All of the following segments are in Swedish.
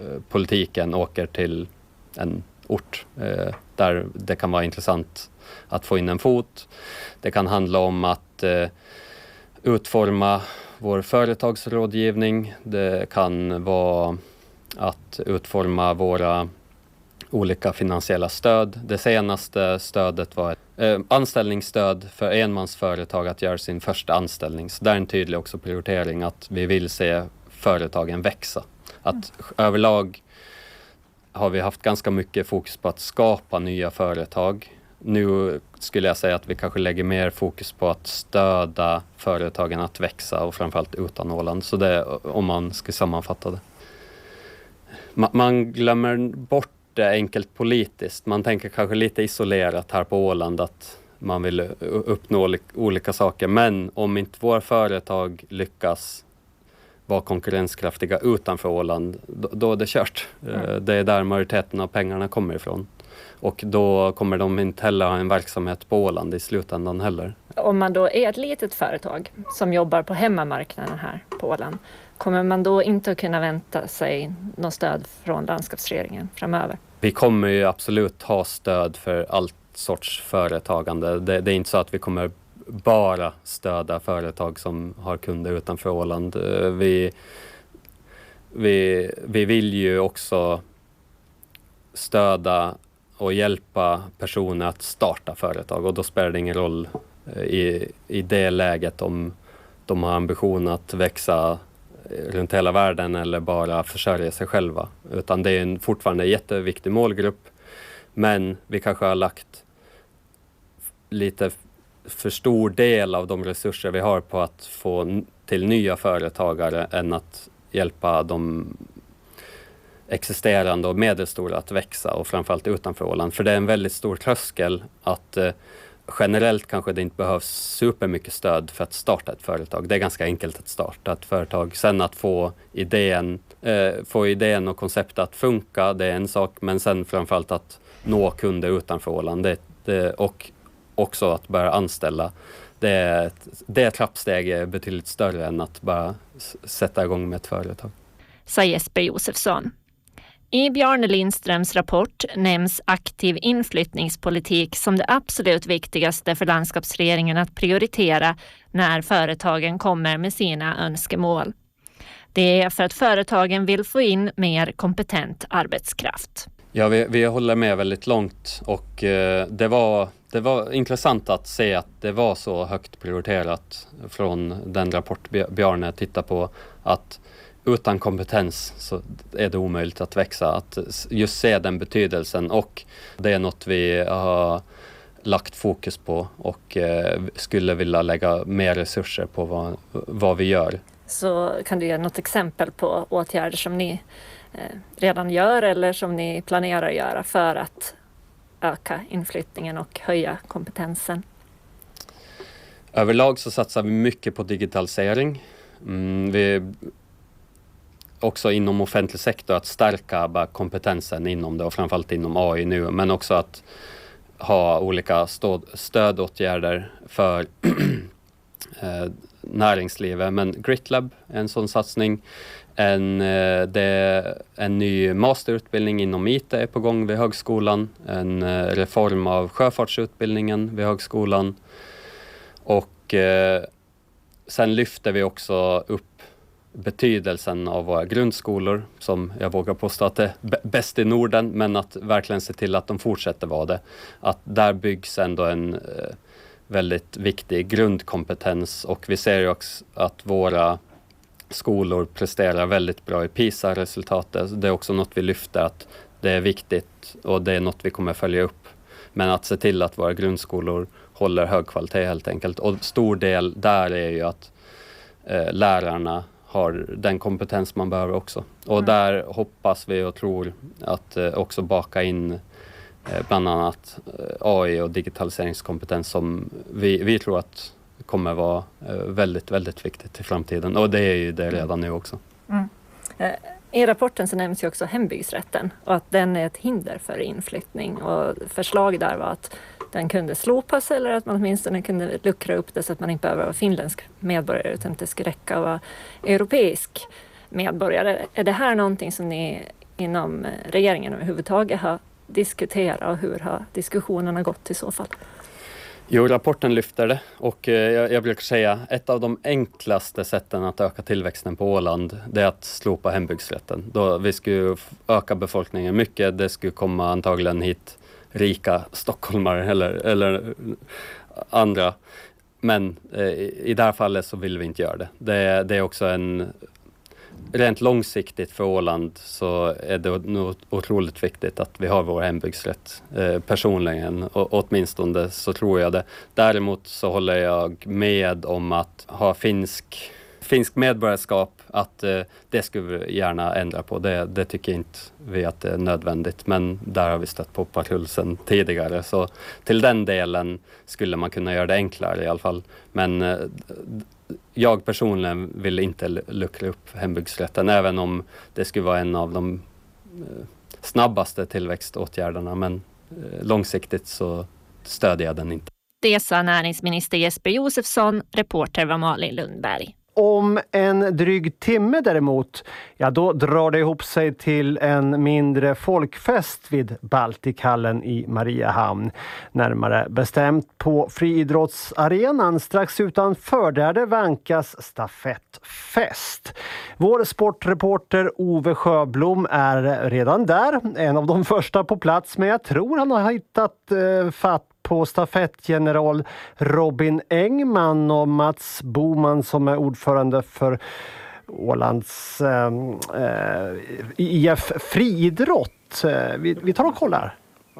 politiken åker till en ort där det kan vara intressant att få in en fot. Det kan handla om att utforma vår företagsrådgivning. Det kan vara att utforma våra olika finansiella stöd. Det senaste stödet var ett anställningsstöd för enmansföretag att göra sin första anställning. Så där är en tydlig också prioritering att vi vill se företagen växa. Att överlag har vi haft ganska mycket fokus på att skapa nya företag. Nu skulle jag säga att vi kanske lägger mer fokus på att stödja företagen att växa och framförallt utan Åland. Så det är om man ska sammanfatta det. Man glömmer bort det enkelt politiskt. Man tänker kanske lite isolerat här på Åland att man vill uppnå olika saker. Men om inte våra företag lyckas vara konkurrenskraftiga utanför Åland, då är det kört. Det är där majoriteten av pengarna kommer ifrån. Och då kommer de inte heller ha en verksamhet på Åland i slutändan heller. Om man då är ett litet företag som jobbar på hemmamarknaden här på Åland, kommer man då inte att kunna vänta sig något stöd från landskapsregeringen framöver? Vi kommer ju absolut ha stöd för allt sorts företagande. Det är inte så att vi kommer bara stödja företag som har kunder utanför Åland. Vi vill ju också stödja och hjälpa personer att starta företag. Och då spelar det ingen roll i det läget om de har ambition att växa runt hela världen eller bara försörja sig själva. Utan det är fortfarande en jätteviktig målgrupp. Men vi kanske har lagt lite för stor del av de resurser vi har på att få till nya företagare än att hjälpa de existerande och medelstora att växa och framförallt utanför Åland. För det är en väldigt stor tröskel att generellt kanske det inte behövs supermycket stöd för att starta ett företag. Det är ganska enkelt att starta ett företag. Sen att få idén och konceptet att funka, det är en sak. Men sen framförallt att nå kunder utanför Åland och också att börja anställa. Det trappsteg är betydligt större än att bara sätta igång med ett företag. Sa Jesper Josefsson. I Bjarne Lindströms rapport nämns aktiv inflyttningspolitik som det absolut viktigaste för landskapsregeringen att prioritera när företagen kommer med sina önskemål. Det är för att företagen vill få in mer kompetent arbetskraft. Ja, vi håller med väldigt långt och det var intressant att se att det var så högt prioriterat från den rapport Bjarne tittar på att utan kompetens så är det omöjligt att växa. Att just se den betydelsen och det är något vi har lagt fokus på och skulle vilja lägga mer resurser på vad vi gör. Så kan du ge något exempel på åtgärder som ni redan gör eller som ni planerar att göra för att öka inflyttningen och höja kompetensen? Överlag så satsar vi mycket på digitalisering. Vi också inom offentlig sektor att stärka kompetensen inom det och framförallt inom AI nu. Men också att ha olika stödåtgärder för näringslivet. Men GritLab är en sån satsning. En ny masterutbildning inom IT är på gång vid högskolan. En reform av sjöfartsutbildningen vid högskolan. Och sen lyfter vi också upp betydelsen av våra grundskolor som jag vågar påstå att det är bäst i Norden, men att verkligen se till att de fortsätter vara det. Att där byggs ändå en väldigt viktig grundkompetens och vi ser ju också att våra skolor presterar väldigt bra i PISA-resultatet. Det är också något vi lyfter att det är viktigt och det är något vi kommer följa upp. Men att se till att våra grundskolor håller hög kvalitet helt enkelt. Och stor del där är ju att lärarna har den kompetens man behöver också. Och där hoppas vi och tror att också baka in bland annat AI och digitaliseringskompetens som vi tror att kommer vara väldigt, väldigt viktigt i framtiden. Och det är ju det redan nu också. Mm. I rapporten så nämns ju också hembygdsrätten och att den är ett hinder för inflyttning. Och förslag där var att den kunde slopas eller att man åtminstone kunde luckra upp det så att man inte behöver vara finländsk medborgare utan att det ska räcka att vara europeisk medborgare. Är det här någonting som ni inom regeringen överhuvudtaget har diskuterat och hur har diskussionerna gått i så fall? Jo, rapporten lyfter det och jag brukar säga ett av de enklaste sätten att öka tillväxten på Åland, det är att slopa hembygdsrätten. Då vi skulle öka befolkningen mycket, det skulle komma antagligen hit rika stockholmare eller andra. Men i det här fallet så vill vi inte göra det. Det är också rent långsiktigt för Åland så är det nog otroligt viktigt att vi har vår hembygdsrätt personligen. Och åtminstone så tror jag det. Däremot så håller jag med om att ha finsk medborgarskap, att det skulle vi gärna ändra på. Det tycker inte vi att det är nödvändigt. Men där har vi stött på patrullsen tidigare. Så till den delen skulle man kunna göra det enklare i alla fall. Men jag personligen vill inte luckra upp hembygdsrätten, även om det skulle vara en av de snabbaste tillväxtåtgärderna. Men långsiktigt så stödjer jag den inte. Det sa näringsminister Jesper Josefsson, reporter var Malin Lundberg. Om en dryg timme däremot, då drar det ihop sig till en mindre folkfest vid Baltikhallen i Mariehamn. Närmare bestämt på friidrottsarenan strax utanför där det vankas stafettfest. Vår sportreporter Ove Sjöblom är redan där, en av de första på plats, men jag tror han har hittat fatt på stafettgeneral Robin Engman och Mats Boman som är ordförande för Ålands IF friidrott. Vi tar och kollar.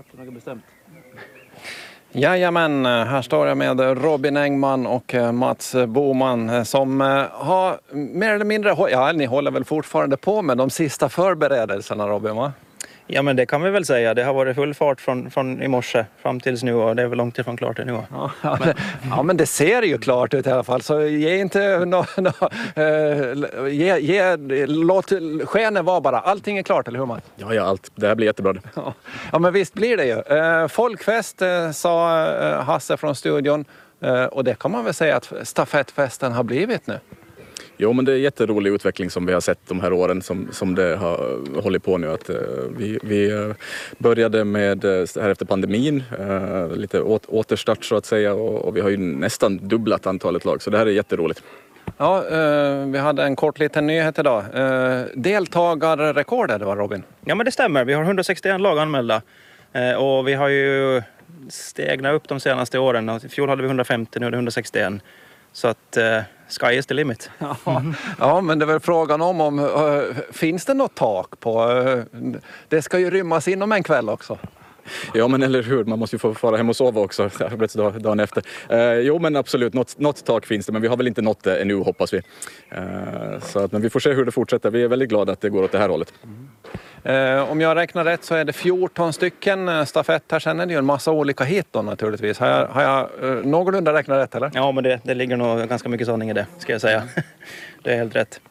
Jajamän, här står jag med Robin Engman och Mats Boman som har mer eller mindre, ni håller väl fortfarande på med de sista förberedelserna, Robin, va? Ja, men det kan vi väl säga. Det har varit full fart från i morse fram tills nu och det är väl långt ifrån klart nu. Men det ser ju klart ut i alla fall, så låt skenet vara bara. Allting är klart, eller hur man? Ja, allt. Det här blir jättebra. Ja, men visst blir det ju. Folkfest, sa Hasse från studion, och det kan man väl säga att stafettfesten har blivit nu. Jo, men det är jätterolig utveckling som vi har sett de här åren som det har hållit på nu. Att vi började med här efter pandemin, lite återstart så att säga, och vi har ju nästan dubblat antalet lag, så det här är jätteroligt. Ja, vi hade en kort liten nyhet idag. Deltagarrekord är det, va, Robin? Ja, men det stämmer. Vi har 161 lag anmälda och vi har ju stegnat upp de senaste åren. I fjol hade vi 150, nu är det 161. Så att sky is the limit. Ja, men det är väl frågan om finns det något tak på? Det ska ju rymmas inom en kväll också. Ja, men eller hur? Man måste ju få fara hem och sova också dagen efter. Jo, men absolut. Något tak finns det, men vi har väl inte nått det ännu, hoppas vi. Men vi får se hur det fortsätter. Vi är väldigt glada att det går åt det här hållet. Om jag räknar rätt så är det 14 stycken stafett. Här sen är det ju en massa olika hit då naturligtvis. Har jag någorlunda räknat rätt, eller? Ja, men det ligger nog ganska mycket sanning i det, ska jag säga. Det är helt rätt.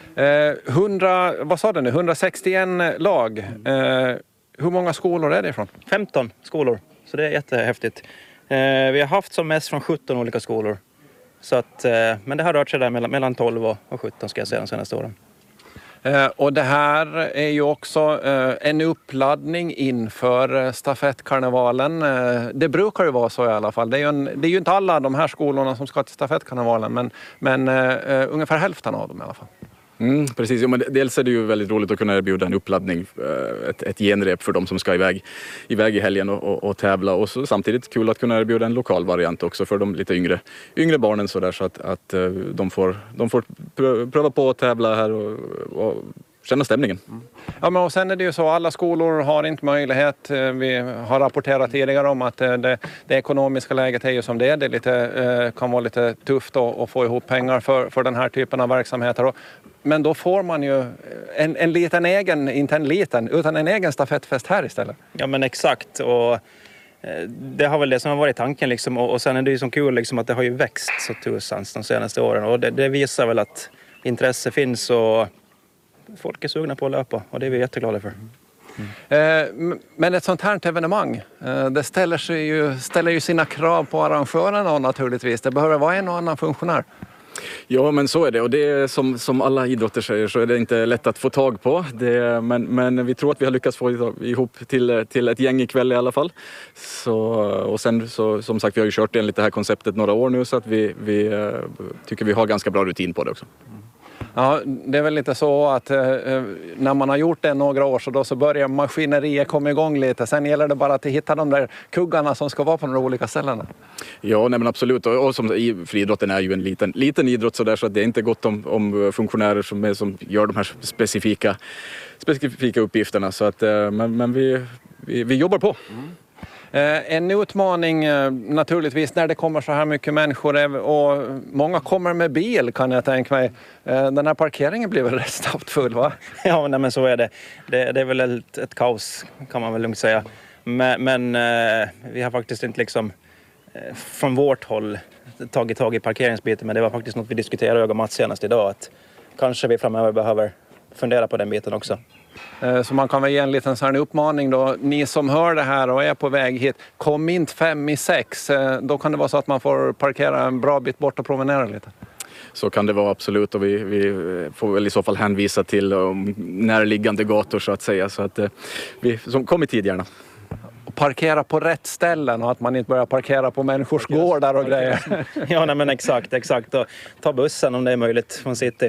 161 lag. Hur många skolor är det ifrån? 15 skolor, så det är jättehäftigt. Vi har haft som mest från 17 olika skolor. Så att, men det har rört sig där mellan 12 och 17, ska jag säga, de senaste åren. Och det här är ju också en uppladdning inför stafettkarnevalen. Det brukar ju vara så i alla fall. Det är ju inte alla de här skolorna som ska till stafettkarnevalen, men ungefär hälften av dem i alla fall. Precis, ja, men dels är det ju väldigt roligt att kunna erbjuda en uppladdning, ett genrep för de som ska iväg i helgen och tävla, och så samtidigt kul att kunna erbjuda en lokal variant också för de lite yngre barnen så att de får pröva på att tävla här och känna stämningen. Ja, men och sen är det ju så, alla skolor har inte möjlighet. Vi har rapporterat tidigare om att det ekonomiska läget är ju som det är. Det kan vara lite tufft att få ihop pengar för den här typen av verksamheter. Men då får man ju en liten egen, inte en liten, utan en egen stafettfest här istället. Ja, men exakt. Och det har väl det som har varit tanken liksom. Och sen är det ju så kul liksom att det har ju växt så tusans de senaste åren. Och det visar väl att intresse finns och folk är sugna på att löpa. Och det är vi jätteglada för. Men ett sånt här evenemang, det ställer ju sina krav på arrangörerna naturligtvis. Det behöver vara en och annan funktionär. Ja, men så är det. Och det är som alla idrotter säger så är det inte lätt att få tag på. Men vi tror att vi har lyckats få ihop till ett gäng ikväll i alla fall. Och sen så, som sagt, vi har ju kört enligt det här konceptet några år nu så att vi tycker vi har ganska bra rutin på det också. Ja, det är väl lite så att när man har gjort det några år så börjar maskineriet komma igång lite. Sen gäller det bara att hitta de där kuggarna som ska vara på de olika ställena. Ja, nej, men absolut. Och som friidrotten är ju en liten idrott så att det är inte gott om funktionärer som gör de här specifika uppgifterna. Så att, men vi jobbar på. En utmaning naturligtvis när det kommer så här mycket människor och många kommer med bil kan jag tänka mig. Den här parkeringen blir väl rätt snabbt full, va? Ja, nej, men så är det. Det är väl ett kaos kan man väl lugnt säga. Men vi har faktiskt inte liksom från vårt håll tagit tag i parkeringsbiten, men det var faktiskt något vi diskuterade jag och Mats senast idag att kanske vi framöver behöver fundera på den biten också. Så man kan väl ge en liten sån här uppmaning då. Ni som hör det här och är på väg hit, kom inte 5 i 6. Då kan det vara så att man får parkera en bra bit bort och promenera lite. Så kan det vara absolut och vi får väl i så fall hänvisa till närliggande gator så att säga. Så att vi kom i tid gärna. Parkera på rätt ställen och att man inte börjar parkera på människors gårdar och grejer. Ja, nej, men exakt. Och ta bussen om det är möjligt från city.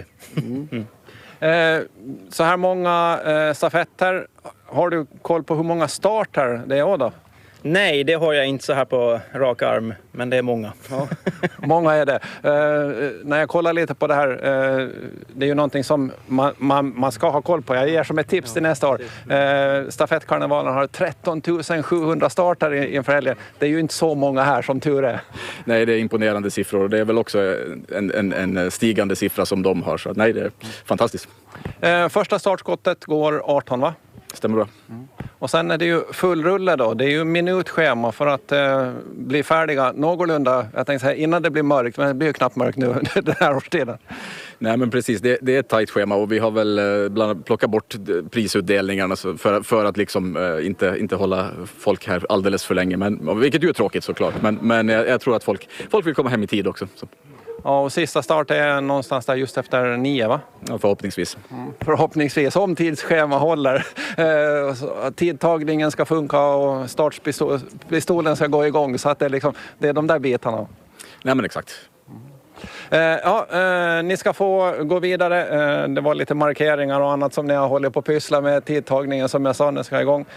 Så här många stafetter. Har du koll på hur många startar det är då? Nej, det har jag inte så här på rak arm, men det är många. Ja, många är det. När jag kollar lite på det här, det är ju någonting som man ska ha koll på. Jag ger som ett tips till nästa år. Stafettkarnevalen har 13 700 startare inför helgen. Det är ju inte så många här som tur är. Nej, det är imponerande siffror och det är väl också en stigande siffra som de har. Så nej, det är fantastiskt. Första startskottet går 18, va? Stämmer bra. Och sen är det ju full rulle då. Det är ju minutschema för att bli färdiga någorlunda. Jag tänkte säga innan det blir mörkt, men det blir ju knappt mörkt nu den här årstiden. Nej, men precis. Det är ett tajt schema och vi har väl bland annat plockat bort prisutdelningarna för att liksom inte hålla folk här alldeles för länge. Vilket ju är tråkigt såklart. Men jag tror att folk vill komma hem i tid också. Så. Ja, och sista start är någonstans där just efter 9, va? Ja, förhoppningsvis. Förhoppningsvis, om tidsschema håller. Tidtagningen ska funka och startpistolen ska gå igång. Så att det är de där bitarna. Nej, men exakt. Ni ska få gå vidare. Det var lite markeringar och annat som ni har hållit på att pyssla med. Tidtagningen som jag sa, den ska igång.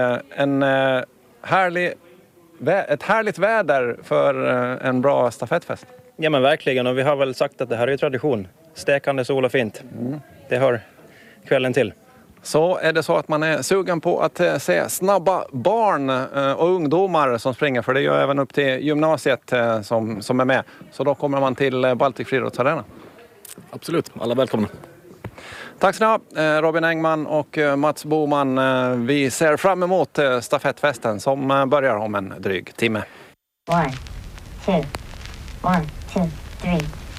Ett härligt väder för en bra stafettfest. Ja, men verkligen. Och vi har väl sagt att det här är tradition. Stekande sol och fint. Det hör kvällen till. Så är det så att man är sugen på att se snabba barn och ungdomar som springer. För det gör även upp till gymnasiet som är med. Så då kommer man till Baltic Friidrottsarena. Absolut. Alla välkomna. Tack ska ni ha, Robin Engman och Mats Boman. Vi ser fram emot stafettfesten som börjar om en dryg timme. 1, 2, 1, 2, 3.